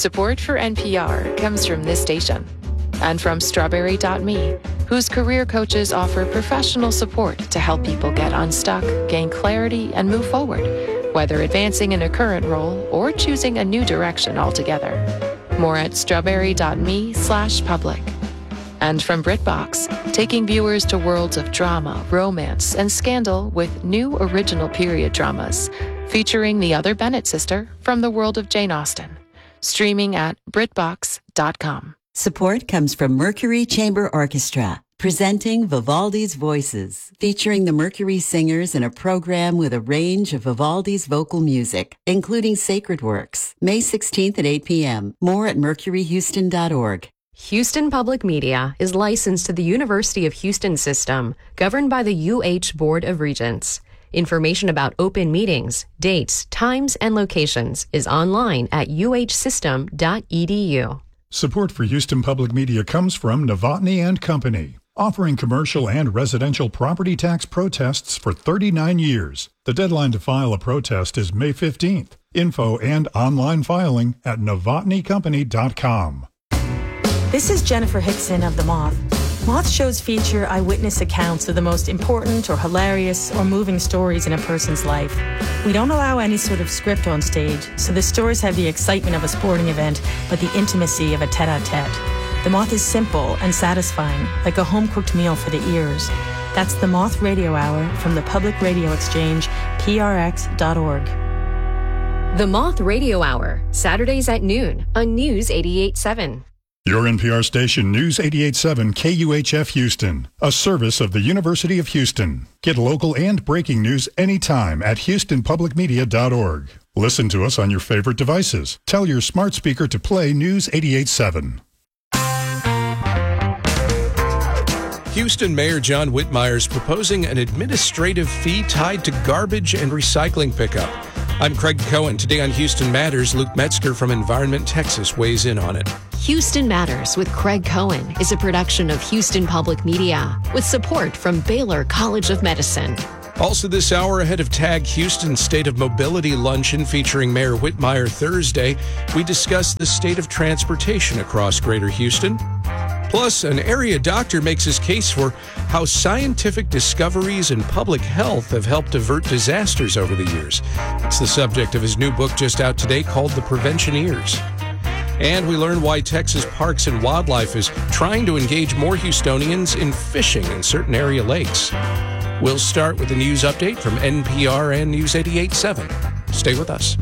Support for NPR comes from this station and from Strawberry.me, whose career coaches offer professional support to help people get unstuck, gain clarity, and move forward, whether advancing in a current role or choosing a new direction altogether. More at strawberry.me/public. And from BritBox, taking viewers to worlds of drama, romance, and scandal with new original period dramas, featuring the other Bennett sister from the world of Jane Austen. Streaming at BritBox.com. Support comes from Mercury Chamber Orchestra, presenting Vivaldi's Voices, featuring the Mercury Singers in a program with a range of Vivaldi's vocal music, including sacred works. May 16th at 8 p.m. More at mercuryhouston.org. Houston Public Media is licensed to the University of Houston system, governed by the UH Board of Regents. Information about open meetings, dates, times, and locations is online at uhsystem.edu. Support for Houston Public Media comes from Novotny and Company, offering commercial and residential property tax protests for 39 years. The deadline to file a protest is May 15th. Info and online filing at novotnycompany.com. This is Jennifer Hickson of The Moth. Moth shows feature eyewitness accounts of the most important or hilarious or moving stories in a person's life. We don't allow any sort of script on stage, so the stories have the excitement of a sporting event, but the intimacy of a tete-a-tete. The Moth is simple and satisfying, like a home-cooked meal for the ears. That's The Moth Radio Hour from the Public Radio Exchange, prx.org. The Moth Radio Hour, Saturdays at noon on News 88.7. Your NPR station, News 88.7 KUHF Houston, a service of the University of Houston. Get local and breaking news anytime at houstonpublicmedia.org. Listen to us on your favorite devices. Tell your smart speaker to play News 88.7. Houston Mayor John Whitmire is proposing an administrative fee tied to garbage and recycling pickup. I'm Craig Cohen. Today on Houston Matters, Luke Metzger from Environment Texas weighs in on it. Houston Matters with Craig Cohen is a production of Houston Public Media with support from Baylor College of Medicine. Also this hour, ahead of TAG Houston State of Mobility Luncheon featuring Mayor Whitmire Thursday, we discuss the state of transportation across Greater Houston. Plus, an area doctor makes his case for how scientific discoveries in public health have helped avert disasters over the years. It's the subject of his new book just out today called The Preventioneers. And we learn why Texas Parks and Wildlife is trying to engage more Houstonians in fishing in certain area lakes. We'll start with a news update from NPR and News 88.7. Stay with us.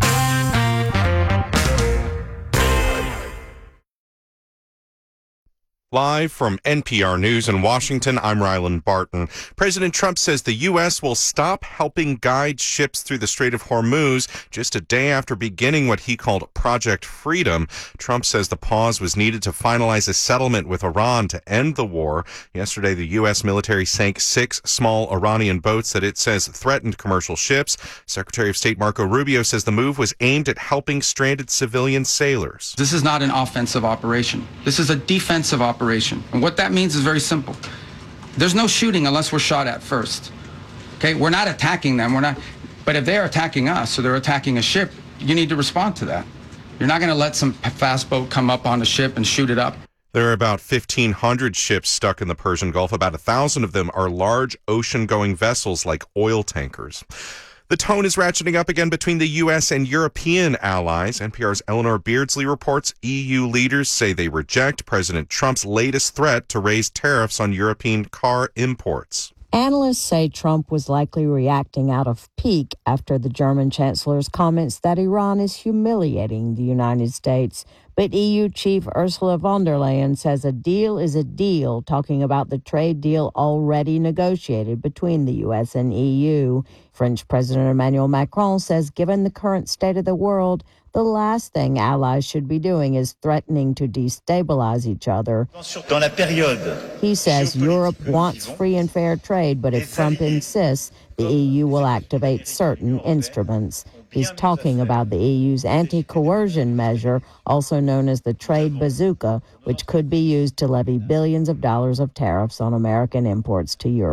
Live from NPR News in Washington, I'm Ryland Barton. President Trump says the U.S. will stop helping guide ships through the Strait of Hormuz just a day after beginning what he called Project Freedom. Trump says the pause was needed to finalize a settlement with Iran to end the war. Yesterday, the U.S. military sank 6 small Iranian boats that it says threatened commercial ships. Secretary of State Marco Rubio says the move was aimed at helping stranded civilian sailors. This is not an offensive operation. This is a defensive operation. And what that means is very simple. There's no shooting unless we're shot at first. Okay, we're not attacking them. But if they're attacking us or they're attacking a ship, you need to respond to that. You're not going to let some fast boat come up on a ship and shoot it up. There are about 1,500 ships stuck in the Persian Gulf. About 1,000 of them are large ocean-going vessels like oil tankers. The tone is ratcheting up again between the U.S. and European allies. NPR's Eleanor Beardsley reports EU leaders say they reject President Trump's latest threat to raise tariffs on European car imports. Analysts say Trump was likely reacting out of pique after the German chancellor's comments that Iran is humiliating the United States. But EU chief Ursula von der Leyen says a deal is a deal, talking about the trade deal already negotiated between the U.S. and EU. French President Emmanuel Macron says given the current state of the world, the last thing allies should be doing is threatening to destabilize each other. He says Europe wants free and fair trade, but if Trump insists, the EU will activate certain instruments. He's talking about the EU's anti-coercion measure, also known as the trade bazooka, which could be used to levy billions of dollars of tariffs on American imports to Europe.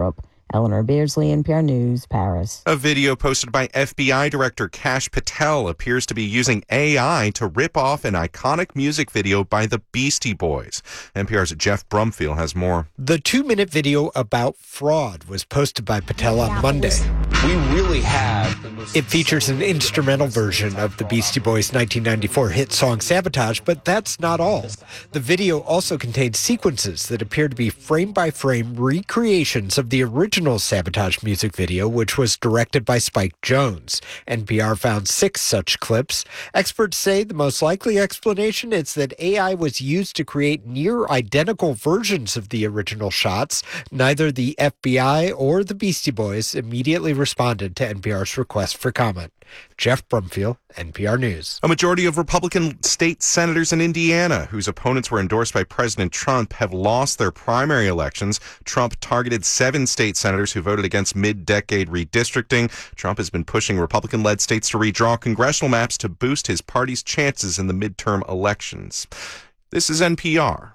Eleanor Beardsley, NPR News, Paris. A video posted by FBI Director Kash Patel appears to be using AI to rip off an iconic music video by the Beastie Boys. NPR's Jeff Brumfield has more. The 2-minute video about fraud was posted by Patel on Monday. We really have. It features an instrumental version of the Beastie Boys' 1994 hit song Sabotage, but that's not all. The video also contains sequences that appear to be frame-by-frame recreations of the original Sabotage music video, which was directed by Spike Jonze. NPR found 6 such clips. Experts say the most likely explanation is that AI was used to create near-identical versions of the original shots. Neither the FBI or the Beastie Boys immediately responded to NPR's request for comment. Jeff Brumfield, NPR News. A majority of Republican state senators in Indiana, whose opponents were endorsed by President Trump, have lost their primary elections. Trump targeted 7 state senators who voted against mid-decade redistricting. Trump has been pushing Republican-led states to redraw congressional maps to boost his party's chances in the midterm elections. This is NPR.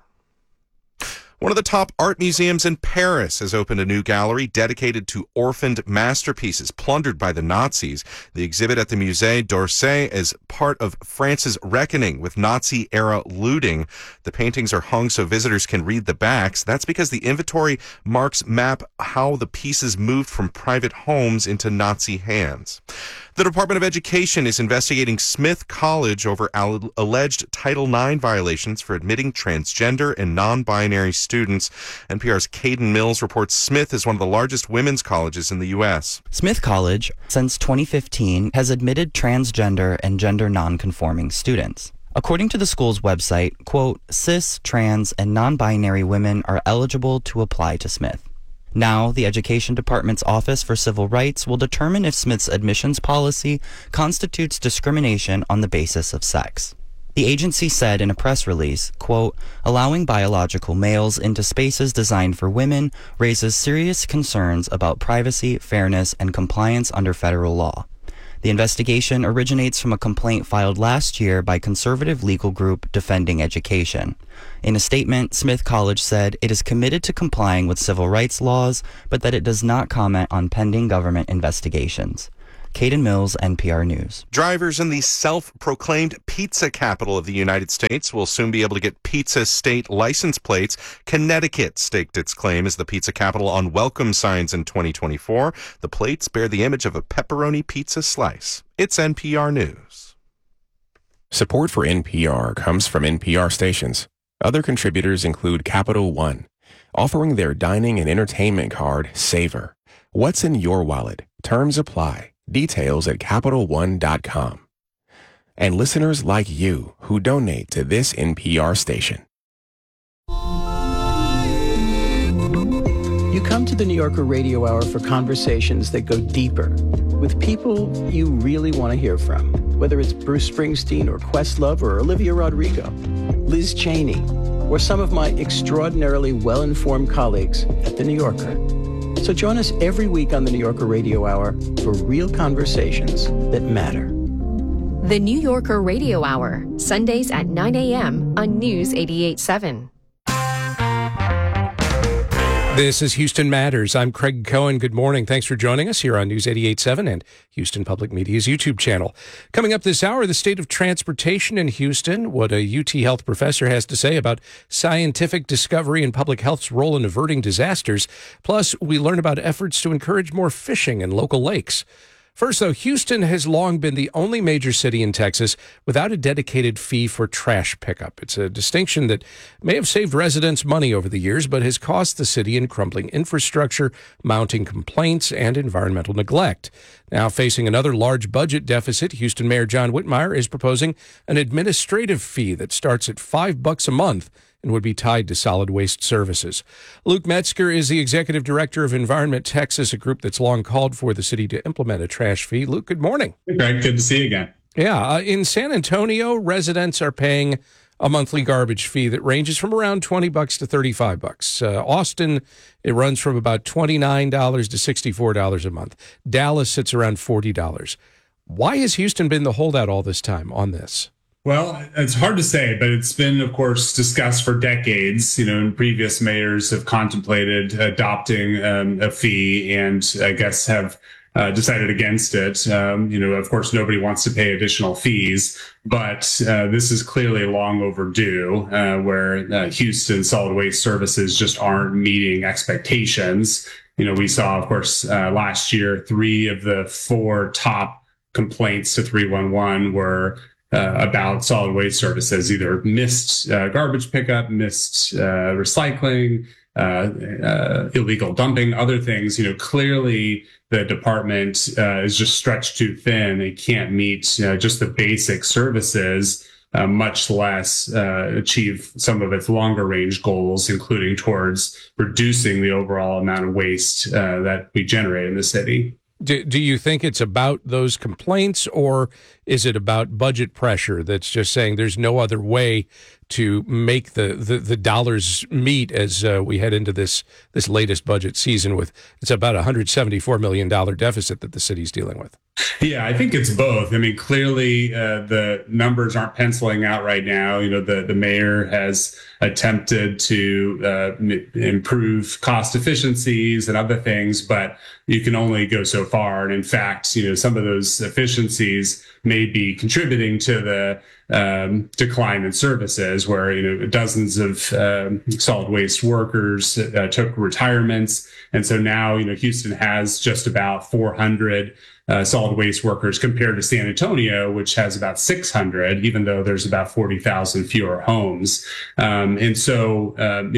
One of the top art museums in Paris has opened a new gallery dedicated to orphaned masterpieces plundered by the Nazis. The exhibit at the Musée d'Orsay is part of France's reckoning with Nazi-era looting. The paintings are hung so visitors can read the backs. That's because the inventory marks map how the pieces moved from private homes into Nazi hands. The Department of Education is investigating Smith College over alleged Title IX violations for admitting transgender and non-binary students. NPR's Caden Mills reports Smith is one of the largest women's colleges in the U.S. Smith College, since 2015, has admitted transgender and gender non-conforming students. According to the school's website, quote, cis, trans, and non-binary women are eligible to apply to Smith. Now, the Education Department's Office for Civil Rights will determine if Smith's admissions policy constitutes discrimination on the basis of sex. The agency said in a press release, quote, allowing biological males into spaces designed for women raises serious concerns about privacy, fairness, and compliance under federal law. The investigation originates from a complaint filed last year by conservative legal group Defending Education. In a statement, Smith College said it is committed to complying with civil rights laws, but that it does not comment on pending government investigations. Caden Mills, NPR News. Drivers in the self-proclaimed pizza capital of the United States will soon be able to get pizza state license plates. Connecticut staked its claim as the pizza capital on welcome signs in 2024. The plates bear the image of a pepperoni pizza slice. It's NPR News. Support for NPR comes from NPR stations. Other contributors include Capital One, offering their dining and entertainment card, Savor. What's in your wallet? Terms apply. Details at CapitalOne.com. And listeners like you who donate to this NPR station. You come to the New Yorker Radio Hour for conversations that go deeper with people you really want to hear from, whether it's Bruce Springsteen or Questlove or Olivia Rodrigo, Liz Cheney, or some of my extraordinarily well-informed colleagues at the New Yorker. So join us every week on the New Yorker Radio Hour for real conversations that matter. The New Yorker Radio Hour, Sundays at 9 a.m. on News 88.7. This is Houston Matters. I'm Craig Cohen. Good morning. Thanks for joining us here on News 88.7 and Houston Public Media's YouTube channel. Coming up this hour, the state of transportation in Houston, what a UT Health professor has to say about scientific discovery and public health's role in averting disasters. Plus, we learn about efforts to encourage more fishing in local lakes. First, though, Houston has long been the only major city in Texas without a dedicated fee for trash pickup. It's a distinction that may have saved residents money over the years, but has cost the city in crumbling infrastructure, mounting complaints, and environmental neglect. Now, facing another large budget deficit, Houston Mayor John Whitmire is proposing an administrative fee that starts at $5 a month and would be tied to solid waste services. Luke Metzger is the executive director of Environment Texas, a group that's long called for the city to implement a trash fee. Luke, good morning. Hey, Greg. Good to see you again. Yeah. In San Antonio, residents are paying a monthly garbage fee that ranges from around $20 to $35. Austin, it runs from about $29 to $64 a month. Dallas sits around $40. Why has Houston been the holdout all this time on this? Well, it's hard to say, but it's been, of course, discussed for decades. And previous mayors have contemplated adopting a fee and I guess have decided against it. Of course, nobody wants to pay additional fees, but this is clearly long overdue, where Houston Solid Waste Services just aren't meeting expectations. We saw, of course, last year, 3 of the 4 top complaints to 311 were about solid waste services, either missed garbage pickup, missed recycling, illegal dumping, other things. Clearly the department is just stretched too thin. It can't meet just the basic services, much less achieve some of its longer range goals, including towards reducing the overall amount of waste that we generate in the city. Do you think it's about those complaints, or is it about budget pressure that's just saying there's no other way to make the dollars meet as we head into this latest budget season with it's about $174 million deficit that the city's dealing with? Yeah, I think it's both. I mean, clearly the numbers aren't penciling out right now. The mayor has attempted to improve cost efficiencies and other things, but you can only go so far. And in fact, some of those efficiencies may be contributing to the decline in services, where dozens of solid waste workers took retirements, and so now Houston has just about 400 solid waste workers compared to San Antonio, which has about 600, even though there's about 40,000 fewer homes. And so,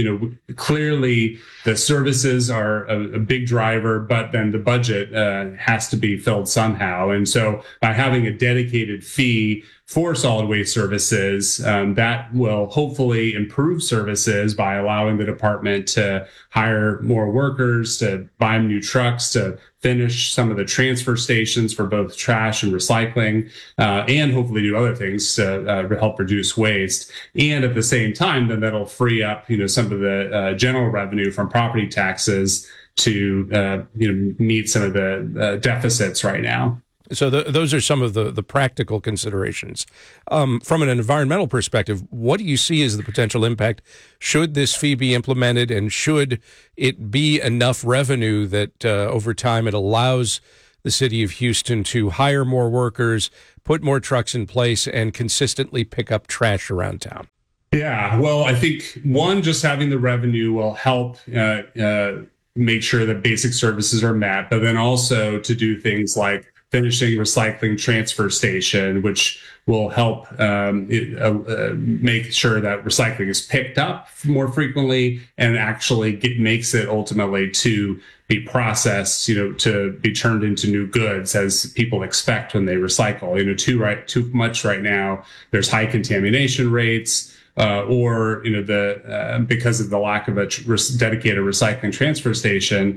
clearly the services are a big driver, but then the budget has to be filled somehow. And so by having a dedicated fee for solid waste services, that will hopefully improve services by allowing the department to hire more workers, to buy new trucks, to finish some of the transfer stations for both trash and recycling, and hopefully do other things to help reduce waste. And at the same time, then that'll free up, some of the general revenue from property taxes to, meet some of the deficits right now. So those are some of the practical considerations. From an environmental perspective, what do you see as the potential impact should this fee be implemented, and should it be enough revenue that over time it allows the city of Houston to hire more workers, put more trucks in place, and consistently pick up trash around town? Yeah, well, I think one, just having the revenue will help make sure that basic services are met, but then also to do things like finishing recycling transfer station, which will help make sure that recycling is picked up more frequently and actually makes it ultimately to be processed, to be turned into new goods as people expect when they recycle. Too much right now, there's high contamination rates. Or because of the lack of a dedicated recycling transfer station,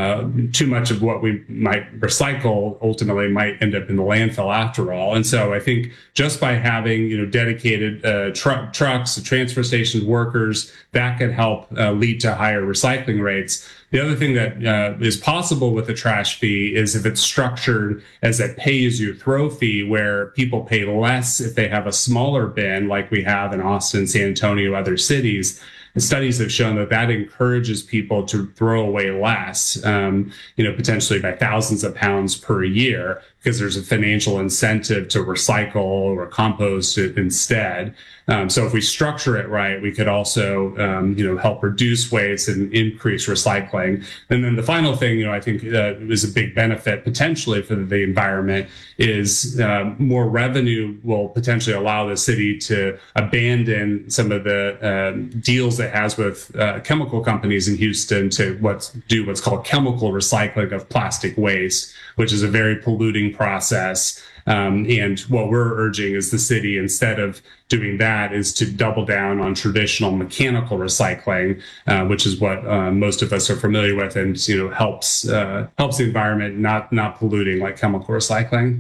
too much of what we might recycle ultimately might end up in the landfill after all. And so I think just by having dedicated trucks, transfer stations, workers, that could help lead to higher recycling rates. The other thing that is possible with the trash fee is if it's structured as a pay-as-you-throw fee, where people pay less if they have a smaller bin, like we have in Austin, San Antonio, other cities. And studies have shown that encourages people to throw away less, potentially by thousands of pounds per year, because there's a financial incentive to recycle or compost it instead. So if we structure it right, we could also, help reduce waste and increase recycling. And then the final thing, I think is a big benefit potentially for the environment is more revenue will potentially allow the city to abandon some of the deals it has with chemical companies in Houston to do what's called chemical recycling of plastic waste, which is a very polluting process. And what we're urging is the city, instead of doing that, is to double down on traditional mechanical recycling, which is what most of us are familiar with, and helps the environment, not polluting like chemical recycling.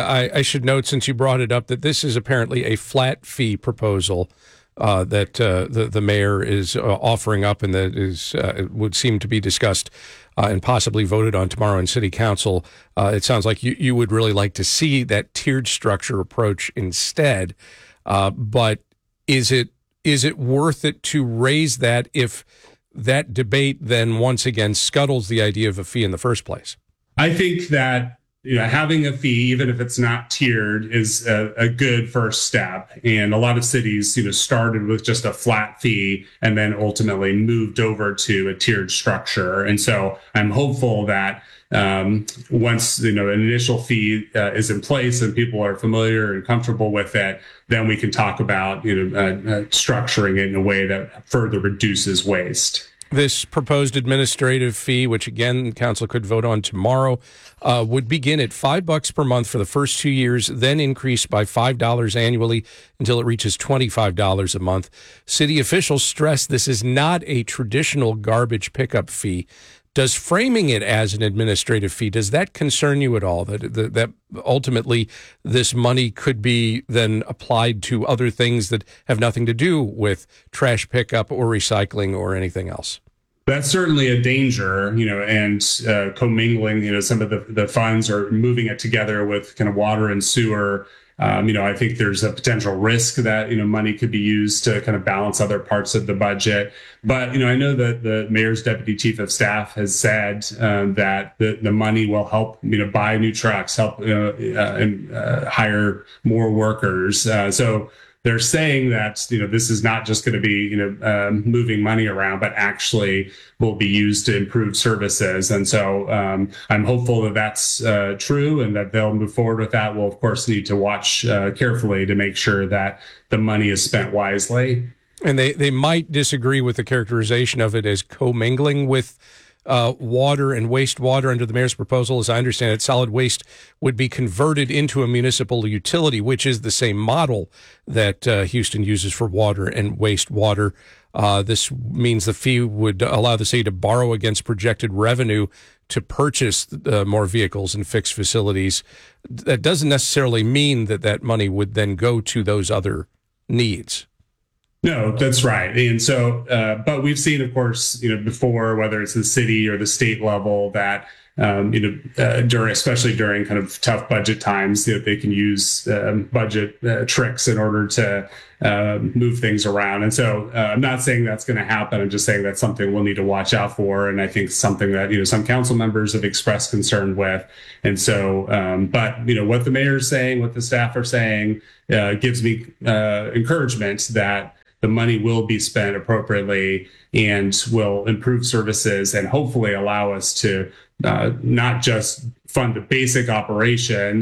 I should note, since you brought it up, that this is apparently a flat fee proposal that the mayor is offering up, and that is would seem to be discussed and possibly voted on tomorrow in City Council. It sounds like you would really like to see that tiered structure approach instead. But is it worth it to raise that if that debate then once again scuttles the idea of a fee in the first place? I think that having a fee, even if it's not tiered, is a good first step. And a lot of cities, started with just a flat fee and then ultimately moved over to a tiered structure. And so I'm hopeful that once an initial fee is in place and people are familiar and comfortable with it, then we can talk about structuring it in a way that further reduces waste. This proposed administrative fee, which again, council could vote on tomorrow, would begin at $5 per month for the first 2 years, then increase by $5 annually until it reaches $25 a month. City officials stress this is not a traditional garbage pickup fee. Does framing it as an administrative fee, does that concern you at all? That ultimately this money could be then applied to other things that have nothing to do with trash pickup or recycling or anything else? That's certainly a danger, and commingling, some of the funds or moving it together with kind of water and sewer. I think there's a potential risk that, money could be used to kind of balance other parts of the budget. But, I know that the mayor's deputy chief of staff has said that the money will help, buy new trucks, help and hire more workers. So they're saying that, this is not just going to be, moving money around, but actually will be used to improve services. And so I'm hopeful that that's true and that they'll move forward with that. We'll, of course, need to watch carefully to make sure that the money is spent wisely. And they might disagree with the characterization of it as commingling with water and wastewater under the mayor's proposal. As I understand it, solid waste would be converted into a municipal utility, which is the same model that Houston uses for water and wastewater. This means the fee would allow the city to borrow against projected revenue to purchase more vehicles and fix facilities. That doesn't necessarily mean that money would then go to those other needs. No, that's right. And so, but we've seen, of course, before, whether it's the city or the state level, that, especially during kind of tough budget times, they can use budget tricks in order to move things around. And so I'm not saying that's going to happen. I'm just saying that's something we'll need to watch out for. And I think something that, some council members have expressed concern with. And so, but, what the mayor's saying, what the staff are saying, gives me encouragement that the money will be spent appropriately and will improve services and hopefully allow us to not just fund the basic operation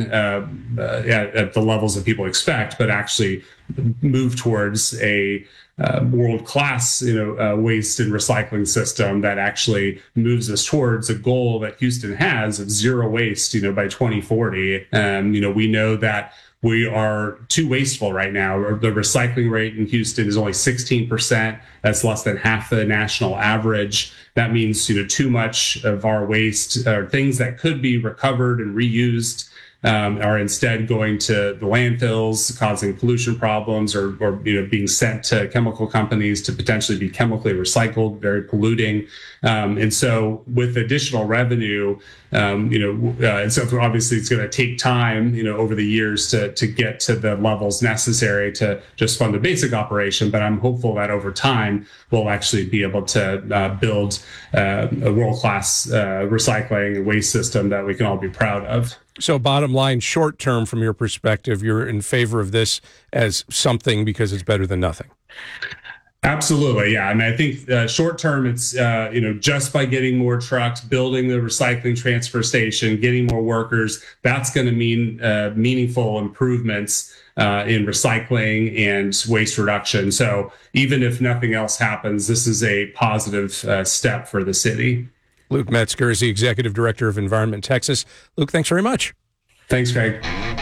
at the levels that people expect, but actually move towards a world-class, waste and recycling system that actually moves us towards a goal that Houston has of zero waste, by 2040. We know that we are too wasteful right now. The recycling rate in Houston is only 16%. That's less than half the national average. That means, too much of our waste or things that could be recovered and reused are instead going to the landfills, causing pollution problems, or being sent to chemical companies to potentially be chemically recycled, very polluting. And so with additional revenue, and so obviously it's going to take time, over the years to get to the levels necessary to just fund the basic operation. But I'm hopeful that over time we'll actually be able to build a world-class recycling and waste system that we can all be proud of. So bottom line, short term, from your perspective, you're in favor of this as something because it's better than nothing. Absolutely. Yeah. I mean, I think short term, it's, just by getting more trucks, building the recycling transfer station, getting more workers, that's going to mean meaningful improvements in recycling and waste reduction. So even if nothing else happens, this is a positive step for the city. Luke Metzger is the Executive Director of Environment Texas. Luke, thanks very much. Thanks, Greg.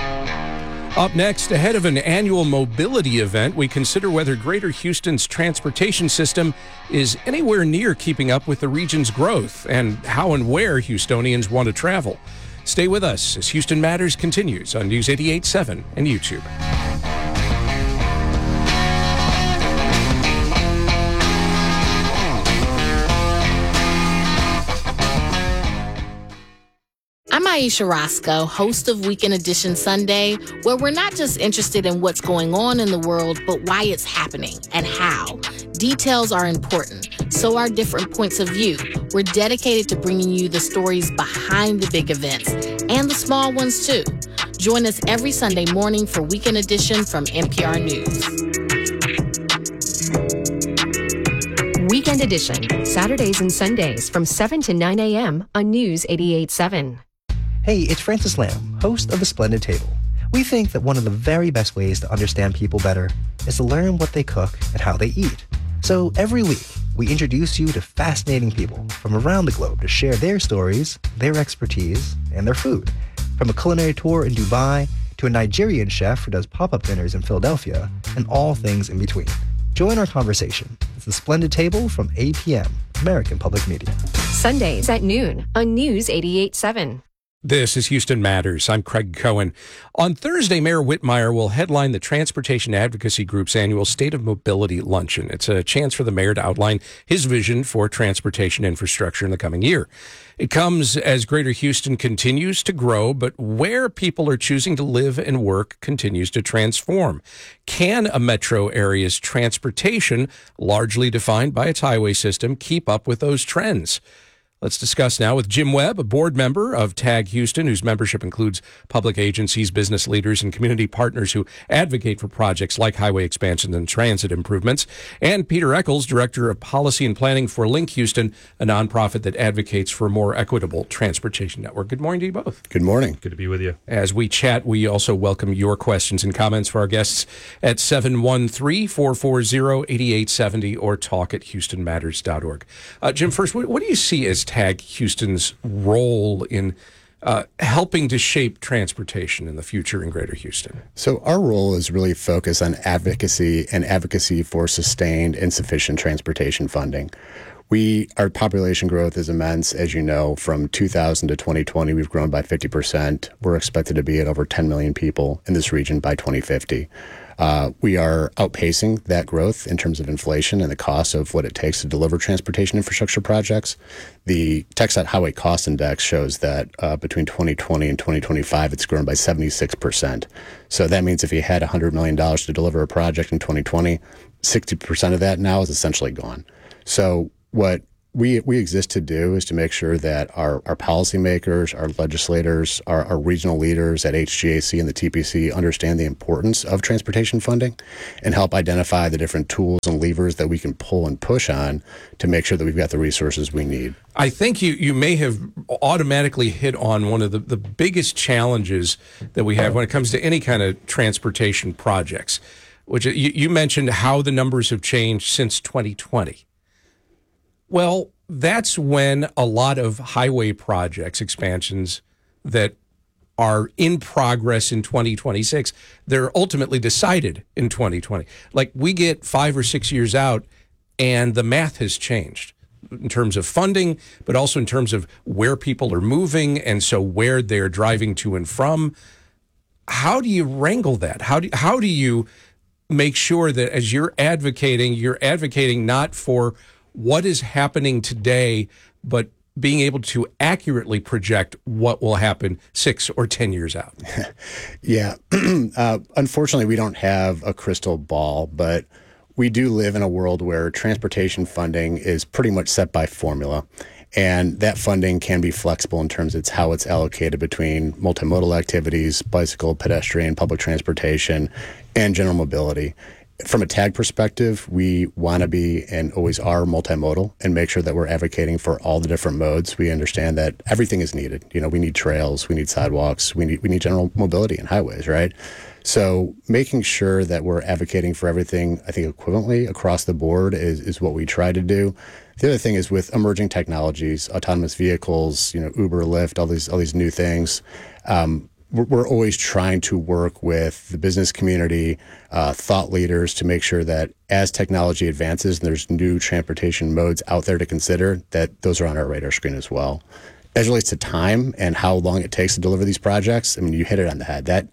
Up next, ahead of an annual mobility event, we consider whether Greater Houston's transportation system is anywhere near keeping up with the region's growth and how and where Houstonians want to travel. Stay with us as Houston Matters continues on News 88.7 and YouTube. I'm Aisha Roscoe, host of Weekend Edition Sunday, where we're not just interested in what's going on in the world, but why it's happening and how. Details are important, so are different points of view. We're dedicated to bringing you the stories behind the big events and the small ones too. Join us every Sunday morning for Weekend Edition from NPR News. Weekend Edition, Saturdays and Sundays from 7 to 9 a.m. on News 88.7. Hey, it's Francis Lamb, host of The Splendid Table. We think that one of the very best ways to understand people better is to learn what they cook and how they eat. So every week, we introduce you to fascinating people from around the globe to share their stories, their expertise, and their food. From a culinary tour in Dubai to a Nigerian chef who does pop-up dinners in Philadelphia, and all things in between. Join our conversation. It's The Splendid Table from 8 p.m., American Public Media. Sundays at noon on News 88.7. This is Houston Matters. I'm Craig Cohen. On Thursday, Mayor Whitmire will headline the Transportation Advocacy Group's annual State of Mobility Luncheon. It's a chance for the mayor to outline his vision for transportation infrastructure in the coming year. It comes as Greater Houston continues to grow, but where people are choosing to live and work continues to transform. Can a metro area's transportation, largely defined by its highway system, keep up with those trends? Let's discuss now with Jim Webb, a board member of TAG Houston, whose membership includes public agencies, business leaders, and community partners who advocate for projects like highway expansions and transit improvements, and Peter Eccles, Director of Policy and Planning for Link Houston, a nonprofit that advocates for a more equitable transportation network. Good morning to you both. Good morning. Good to be with you. As we chat, we also welcome your questions and comments for our guests at 713-440-8870 or talk@houstonmatters.org. Jim, first, what do you see as TAG Houston's role in helping to shape transportation in the future in Greater Houston? So our role is really focused on advocacy and advocacy for sustained and sufficient transportation funding. Our population growth is immense, as you know. From 2000 to 2020, we've grown by 50%. We're expected to be at over 10 million people in this region by 2050. We are outpacing that growth in terms of inflation and the cost of what it takes to deliver transportation infrastructure projects. The TxDOT Highway Cost Index shows that between 2020 and 2025, it's grown by 76%. So that means if you had $100 million to deliver a project in 2020, 60% of that now is essentially gone. So what we exist to do is to make sure that our policymakers, our legislators, our regional leaders at HGAC and the TPC understand the importance of transportation funding and help identify the different tools and levers that we can pull and push on to make sure that we've got the resources we need. I think you may have automatically hit on one of the biggest challenges that we have when it comes to any kind of transportation projects, which you mentioned how the numbers have changed since 2020. Well, that's when a lot of highway projects, expansions that are in progress in 2026, they're ultimately decided in 2020. Like we get 5 or 6 years out and the math has changed in terms of funding, but also in terms of where people are moving and so where they're driving to and from. How do you wrangle that? How do you make sure that as you're advocating not for what is happening today, but being able to accurately project what will happen 6 or 10 years out? Yeah. Unfortunately, we don't have a crystal ball, but we do live in a world where transportation funding is pretty much set by formula. And that funding can be flexible in terms of how it's allocated between multimodal activities, bicycle, pedestrian, public transportation, and general mobility. From a TAG perspective, we want to be and always are multimodal and make sure that we're advocating for all the different modes. We understand that everything is needed. You know, we need trails, we need sidewalks, we need general mobility and highways, right? So making sure that we're advocating for everything, I think, equivalently across the board is what we try to do. The other thing is with emerging technologies, autonomous vehicles, Uber, Lyft, all these new things. We're always trying to work with the business community, thought leaders to make sure that as technology advances and there's new transportation modes out there to consider, that those are on our radar screen as well. As it relates to time and how long it takes to deliver these projects, I mean, you hit it on the head.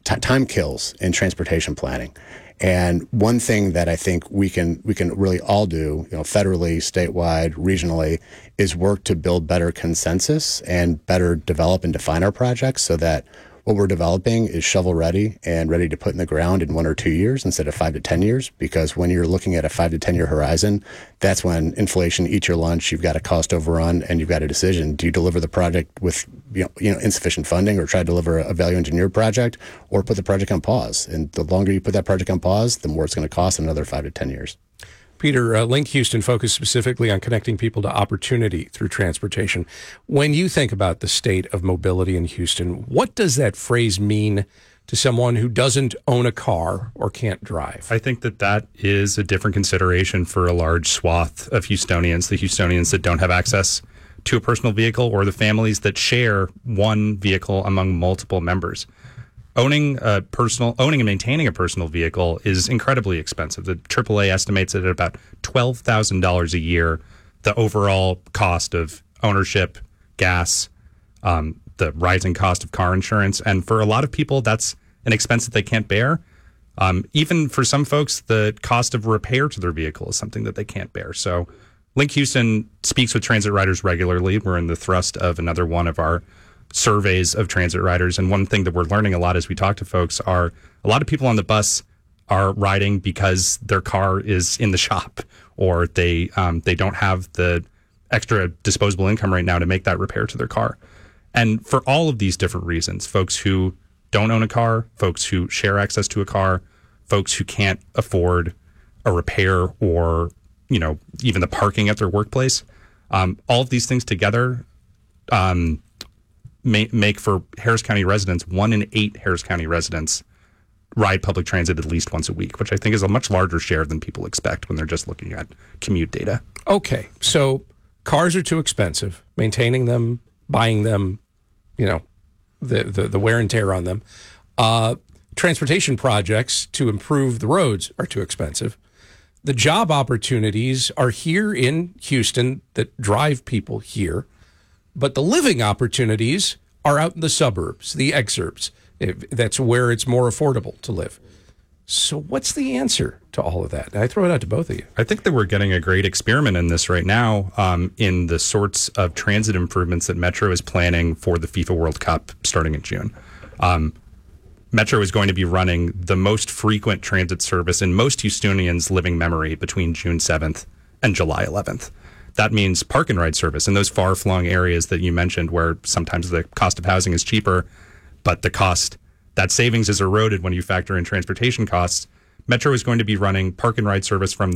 time kills in transportation planning. And one thing that I think we can really all do, federally, statewide, regionally, is work to build better consensus and better develop and define our projects so that what we're developing is shovel ready and ready to put in the ground in 1 or 2 years instead of 5 to 10 years. Because when you're looking at a 5 to 10 year horizon, that's when inflation eats your lunch. You've got a cost overrun and you've got a decision. Do you deliver the project with insufficient funding, or try to deliver a value engineered project, or put the project on pause? And the longer you put that project on pause, the more it's going to cost another 5 to 10 years. Peter, Link Houston focused specifically on connecting people to opportunity through transportation. When you think about the state of mobility in Houston, what does that phrase mean to someone who doesn't own a car or can't drive? I think that is a different consideration for a large swath of Houstonians, the Houstonians that don't have access to a personal vehicle, or the families that share one vehicle among multiple members. Owning and maintaining a personal vehicle is incredibly expensive. The AAA estimates it at about $12,000 a year, the overall cost of ownership, gas, the rising cost of car insurance. And for a lot of people, that's an expense that they can't bear. Even for some folks, the cost of repair to their vehicle is something that they can't bear. So Link Houston speaks with transit riders regularly. We're in the thrust of another one of our surveys of transit riders. And one thing that we're learning a lot as we talk to folks are a lot of people on the bus are riding because their car is in the shop, or they don't have the extra disposable income right now to make that repair to their car. And for all of these different reasons, folks who don't own a car, folks who share access to a car, folks who can't afford a repair or, even the parking at their workplace, all of these things together make for Harris County residents, 1 in 8 Harris County residents ride public transit at least once a week, which I think is a much larger share than people expect when they're just looking at commute data. Okay, so cars are too expensive, maintaining them, buying them, the wear and tear on them. Transportation projects to improve the roads are too expensive. The job opportunities are here in Houston that drive people here. But the living opportunities are out in the suburbs, the exurbs. That's where it's more affordable to live. So what's the answer to all of that? I throw it out to both of you. I think that we're getting a great experiment in this right now, in the sorts of transit improvements that Metro is planning for the FIFA World Cup starting in June. Metro is going to be running the most frequent transit service in most Houstonians' living memory between June 7th and July 11th. That means park and ride service in those far-flung areas that you mentioned, where sometimes the cost of housing is cheaper, but that savings is eroded when you factor in transportation costs. Metro is going to be running park and ride service from